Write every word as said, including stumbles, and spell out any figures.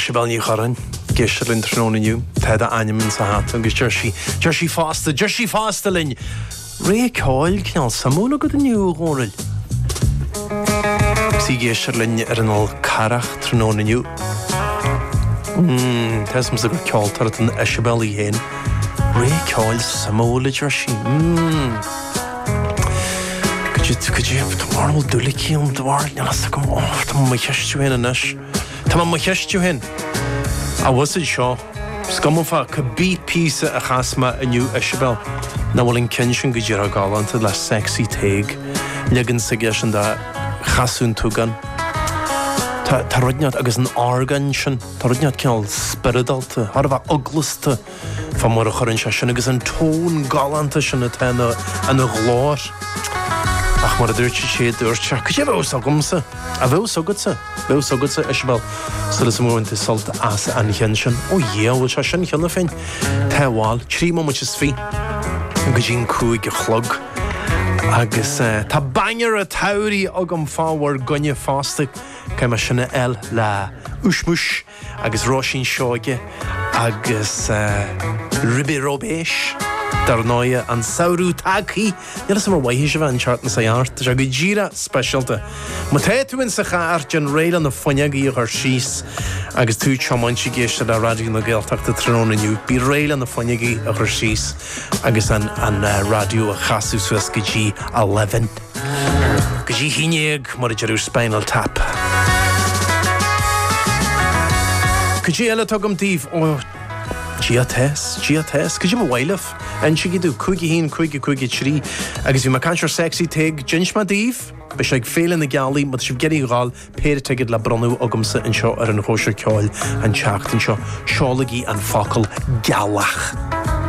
Isabel ní charan Geisirlinn trónaniu Teda animin sa hat agus Jersey Jersey fásta Jersey fásta linn Ré cáil cneall samúna go daniu góril Sí Geisirlinn ar an ál carach trónaniu Mmm Tesm sa gur ceáil tar an Isabel í hén Ré cáil samúla Jersey Mmm Could you have tomorrow duliki on the ward? You must come off to my chestju in and ish. To my chestju in. I wasn't sure. Scumofa could beat piece a chasma a new Isabel. Now will in Kenshin Gujira Galant the last sexy tag. Ligan suggestion that chasun tugan. Tarodniat agus an arganshin. Tarodniat kill spiridal to harva uglus to from what a chorin agus an tone galantish and a tenor and a glor. Ach mar a dúirte sé dúirte. Could you have so gumsa? A bhew so gutsa. Bhew so gutsa Isabel. So this moment is salt as an henshin. Oh yeah, which I shouldn't kill the fin. Tewal, three moments is fee. And gujin cúig a chlog. Agus ta banger a tauri agam fáwar gunne fastig. Kaima sinna el la ushmush. Agus roshin shoge. Agus ribi robesh. Darnoia and Sauru Taki. Yellow summer Wahisha and Chartan Sayart, Jagujira specialta. Matetu in Sahar, Jan Rail and the Funyagi or Shees. Agus two Chamanchi Gish at a radio in the girl tucked the throne and you be Rail and the Funyagi or Shees. Agus and and radio Hasus Weskiji eleven. Gaji Hinig, Morijaru spinal tap. Kaji Ella Togum Thief or Gia test, Gia test, could you have a wildlife? And she could do cookie heen, cookie cookie tree. I guess you might catch your sexy tag, Ginch Madiv. But she'd fail in the galley, but she'd get a all, pay the ticket, Labronu, Ogumsa, and Shaw, and Hosher Coil, and Chacht, and Shaw, Shawlagi, and Fockle, Galach.